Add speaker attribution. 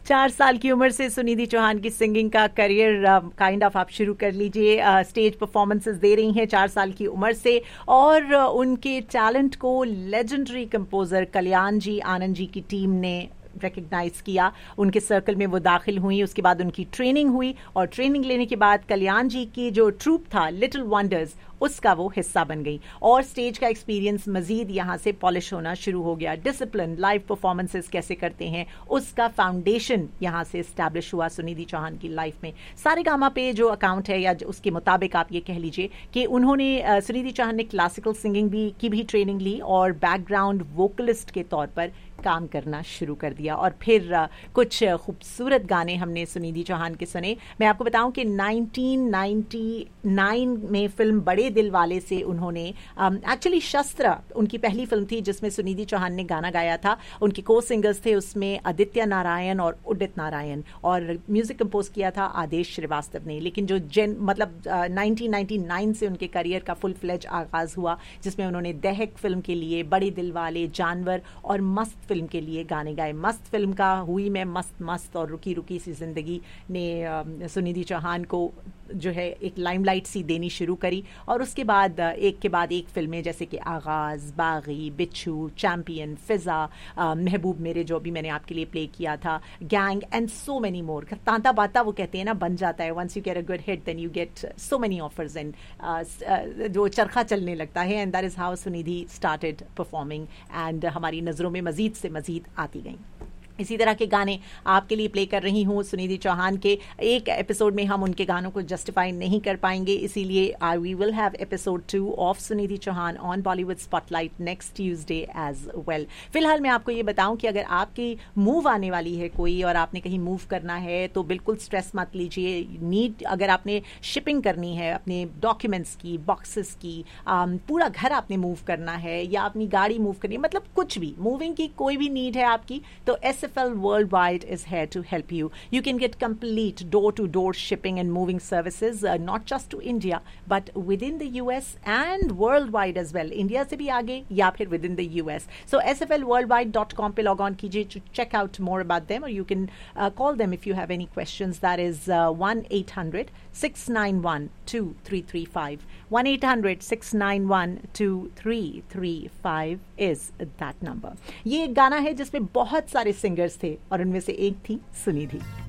Speaker 1: 4 साल की उम्र से सुनिधि चौहान की सिंगिंग का करियर काइंड ऑफ आप शुरू कर लीजिए। स्टेज परफॉर्मेंसेस दे रही हैं 4 साल की उम्र से, और उनके टैलेंट को लेजेंडरी कंपोजर कल्याण जी आनंद जी की टीम ने रिकग्नाइज किया। उनके सर्कल में वो दाखिल हुई, उसके बाद उनकी ट्रेनिंग हुई, और ट्रेनिंग लेने के बाद कल्याण जी की जो ट्रूप था लिटिल वंडर्स, उसका वो हिस्सा बन गई, और स्टेज का एक्सपीरियंस मजीद यहाँ से पॉलिश होना शुरू हो गया। डिसिप्लिन, लाइव परफॉर्मेंसेस कैसे करते हैं, उसका फाउंडेशन यहाँ से इस्टेब्लिश हुआ सुनिधि चौहान की लाइफ में। सारेगामा पे जो अकाउंट है, या उसके मुताबिक आप ये कह लीजिए कि उन्होंने सुनिधि चौहान ने क्लासिकल सिंगिंग की भी ट्रेनिंग ली, और बैकग्राउंड वोकलिस्ट के तौर पर काम करना शुरू कर दिया। और फिर कुछ खूबसूरत गाने हमने सुनिधि चौहान के सुने। मैं आपको बताऊं कि 1999 में फिल्म बड़े दिल वाले से उन्होंने एक्चुअली शस्त्र उनकी पहली फिल्म थी जिसमें सुनिधि चौहान ने गाना गाया था। उनके को सिंगर्स थे उसमें आदित्य नारायण और उदित नारायण, और म्यूजिक कंपोज किया था आदेश श्रीवास्तव ने। लेकिन जो 1999 से उनके करियर का फुल फ्लेज आगाज हुआ, जिसमें उन्होंने दहक फिल्म के लिए, बड़े दिल वाले, जानवर और मस्त फिल्म के लिए गाने गाए। मस्त फिल्म का हुई मैं मस्त मस्त और रुकी रुकी सी जिंदगी ने सुनिधि चौहान को जो है एक लाइमलाइट सी देनी शुरू करी, और उसके बाद एक के बाद एक फिल्में जैसे कि आगाज, बागी, बिच्छू, चैंपियन, फिजा, महबूब मेरे जो भी मैंने आपके लिए प्ले किया था, gang and so many more. तांता बाता वो कहते हैं ना, बन जाता है। Once you get a good hit then you get so many offers, and जो चरखा चलने लगता है, and that is how Sunidhi started performing, and हमारी नजरों में मजीद से मजीद आती गई। इसी तरह के गाने आपके लिए प्ले कर रही हूँ सुनिधि चौहान के। एक एपिसोड में हम उनके गानों को जस्टिफाई नहीं कर पाएंगे, इसीलिए we will have episode 2 of Sunidhi Chauhan on Bollywood spotlight next Tuesday as well. फिलहाल मैं आपको ये बताऊं कि अगर आपकी मूव आने वाली है कोई, और आपने कहीं मूव करना है, तो बिल्कुल स्ट्रेस मत लीजिए। अगर आपने शिपिंग करनी है अपने डॉक्यूमेंट्स की, बॉक्सेस की, पूरा घर आपने मूव करना है, या अपनी गाड़ी मूव करनी है, मतलब कुछ भी मूविंग की कोई भी नीड है आपकी, तो SFL Worldwide is here to help you. You can get complete door-to-door shipping and moving services, not just to India, but within the US and worldwide as well. India से भी आगे, या फिर within the US. So sflworldwide.com पे log on कीजिए to check out more about them, or you can call them if you have any questions. That is 1-800-691-2335. 1-800-691-2335 is that number. ये एक गाना है जिसमें बहुत सारे सिंगर्स थे, और उनमें से एक थी सुनिधि।